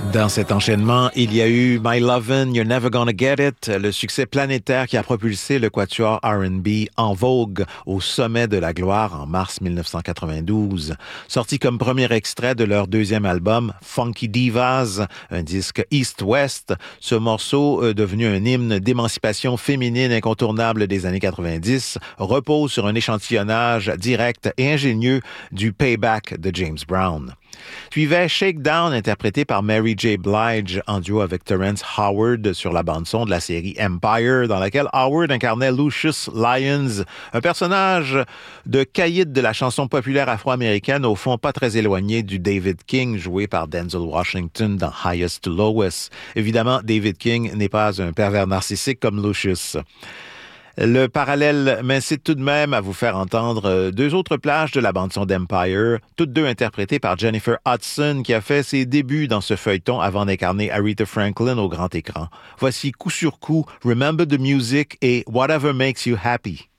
Dans cet enchaînement, il y a eu My Lovin', You're Never Gonna Get It, le succès planétaire qui a propulsé le quatuor R&B En Vogue au sommet de la gloire en mars 1992. Sorti comme premier extrait de leur deuxième album, Funky Divas, un disque East-West, ce morceau, devenu un hymne d'émancipation féminine incontournable des années 90, repose sur un échantillonnage direct et ingénieux du Payback de James Brown. Suivait Shakedown, interprété par Mary J. Blige en duo avec Terrence Howard sur la bande-son de la série Empire, dans laquelle Howard incarnait Lucius Lyons, un personnage de caïd de la chanson populaire afro-américaine, au fond pas très éloigné du David King, joué par Denzel Washington dans Highest to Lowest. Évidemment, David King n'est pas un pervers narcissique comme Lucius. Le parallèle m'incite tout de même à vous faire entendre deux autres plages de la bande-son d'Empire, toutes deux interprétées par Jennifer Hudson, qui a fait ses débuts dans ce feuilleton avant d'incarner Aretha Franklin au grand écran. Voici coup sur coup Remember the Music et Whatever Makes You Happy.